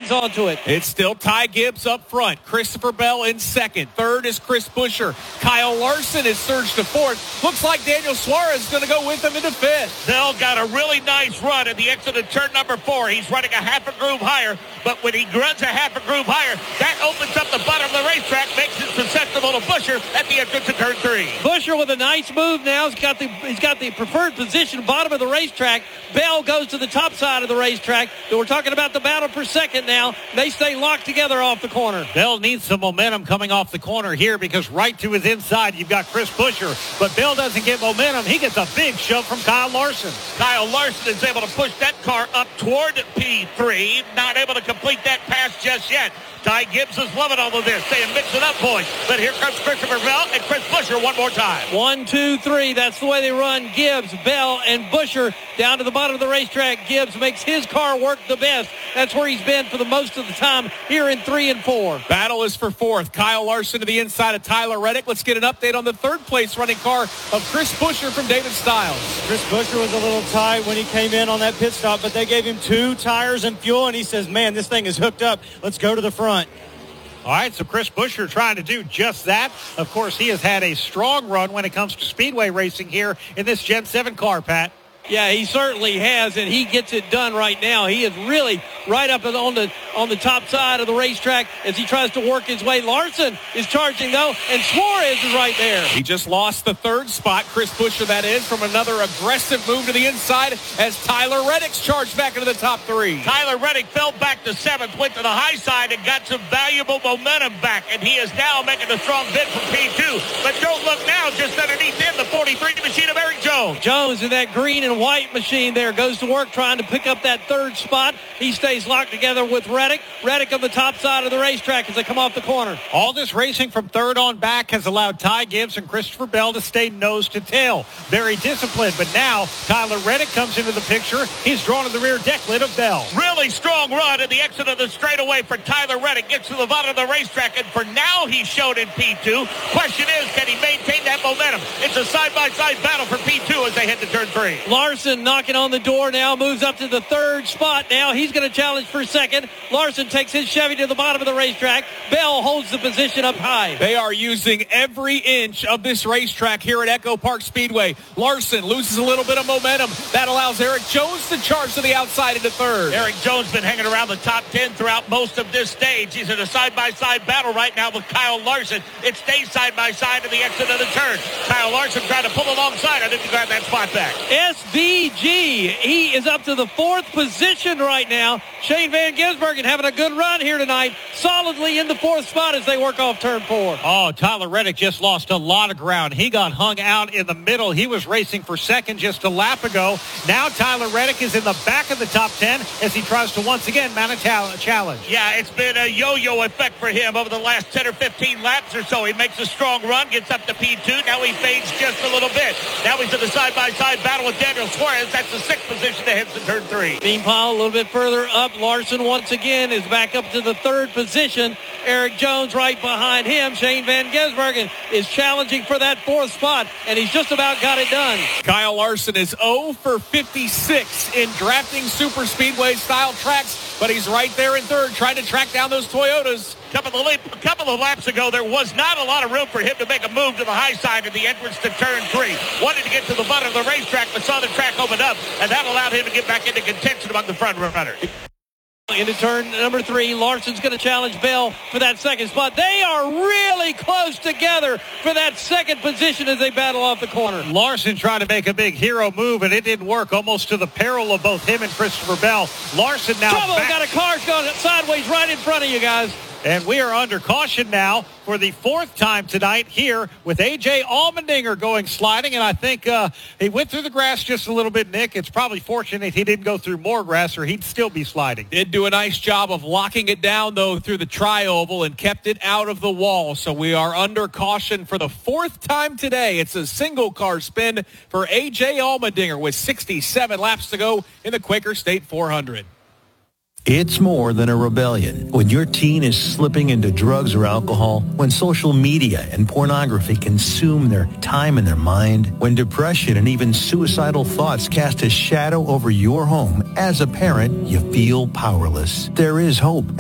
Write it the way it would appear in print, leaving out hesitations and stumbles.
hangs on to it. It's still Ty Gibbs up front. Christopher Bell in second. Third is Chris Buescher. Kyle Larson is surged to fourth. Looks like Daniel Suarez is going to go with him into fifth. Bell got a really nice run at the exit of turn number 4. He's running a half a groove higher, but when he runs a half a groove higher, that opens up the bottom of the racetrack, makes it susceptible to Buescher at the entrance of turn 3. Buescher with a nice move now. He's got the preferred position, bottom of the racetrack. Bell goes to the top side of the racetrack. We're talking about the battle for second now. They stay locked together off the corner. Bell needs some momentum coming off the corner here because right to his inside, you've got Chris Buescher. But Bell doesn't get momentum. He gets a big shove from Kyle Larson. Kyle Larson is able to push that car up toward P3. Not able to complete that pass just yet. Ty Gibbs is loving all of this. Saying mix it up, boys. But here comes Christopher Bell and Chris Buescher one more time. 1, 2, 3. That's the way they run. Gibbs, Bell, and Buescher down to the bottom of the racetrack. Gibbs makes his car work the best. That's where he's been for the most of the time here in 3 and 4. Battle is for fourth. Kyle Larson to the inside of Tyler Reddick. Let's get an update on the third place running car of Chris Buescher from David Stiles. Chris Buescher was a little tight when he came in on that pit stop, but they gave him 2 tires and fuel, and he says, man, this thing is hooked up. Let's go to the front. All right, so Chris Buescher trying to do just that. Of course, he has had a strong run when it comes to speedway racing here in this Gen 7 car, Pat. Yeah, he certainly has, and he gets it done right now. He is really right up on the top side of the racetrack as he tries to work his way. Larson is charging, though, and Suarez is right there. He just lost the third spot, Chris Buescher, that is, from another aggressive move to the inside as Tyler Reddick's charged back into the top 3. Tyler Reddick fell back to 7th, went to the high side, and got some valuable momentum back, and he is now making a strong bid for P2. But don't look now, just underneath him, the 43 machine of Eric Jones. Jones in that green and white machine there goes to work trying to pick up that third spot. He stays locked together with Reddick. Reddick on the top side of the racetrack as they come off the corner. All this racing from third on back has allowed Ty Gibbs and Christopher Bell to stay nose to tail. Very disciplined, but now Tyler Reddick comes into the picture. He's drawn to the rear deck lid of Bell. Really strong run at the exit of the straightaway for Tyler Reddick. Gets to the bottom of the racetrack, and for now he's shown in P2. Question is, can he maintain that momentum? It's a side-by-side battle for P2 as they head to turn 3. Larson knocking on the door now, moves up to the third spot now. He's going to challenge for second. Larson takes his Chevy to the bottom of the racetrack. Bell holds the position up high. They are using every inch of this racetrack here at Echo Park Speedway. Larson loses a little bit of momentum. That allows Eric Jones to charge to the outside into third. Eric Jones been hanging around the top 10 throughout most of this stage. He's in a side-by-side battle right now with Kyle Larson. It stays side-by-side to the exit of the turn. Kyle Larson trying to pull alongside. I didn't grab that spot back. SVG, he is up to the 4th position right now. Shane Van Gisbergen having a good run here tonight. Solidly in the 4th spot as they work off turn 4. Oh, Tyler Reddick just lost a lot of ground. He got hung out in the middle. He was racing for second just a lap ago. Now Tyler Reddick is in the back of the top 10 as he tries to once again mount a challenge. Yeah, it's been a yo-yo effect for him over the last 10 or 15 laps or so. He makes a strong run, gets up to P2. Now he fades just a little bit. Now he's in the side-by-side battle with Daniel Suarez. That's the 6th position that heads to turn 3. Meanwhile, a little bit further up, Larson once again is back up to the 3rd position. Eric Jones right behind him. Shane Van Gisbergen is challenging for that 4th spot, and he's just about got it done. Kyle Larson is 0 for 56 in drafting super speedway style tracks, but he's right there in third trying to track down those Toyotas. A couple of laps ago, there was not a lot of room for him to make a move to the high side of the entrance to turn 3. Wanted to get to the bottom of the racetrack, but saw the track open up, and that allowed him to get back into contention among the front runners. Into turn number 3, Larson's going to challenge Bell for that 2nd spot. They are really close together for that 2nd position as they battle off the corner. Larson trying to make a big hero move, and it didn't work, almost to the peril of both him and Christopher Bell. Larson now got a car going sideways right in front of you guys. And we are under caution now for the 4th time tonight here with A.J. Allmendinger going sliding. And I think he went through the grass just a little bit, Nick. It's probably fortunate he didn't go through more grass or he'd still be sliding. Did do a nice job of locking it down, though, through the tri-oval and kept it out of the wall. So we are under caution for the 4th time today. It's a single car spin for A.J. Allmendinger with 67 laps to go in the Quaker State 400. It's more than a rebellion. When your teen is slipping into drugs or alcohol, when social media and pornography consume their time and their mind, when depression and even suicidal thoughts cast a shadow over your home, as a parent, you feel powerless. There is hope.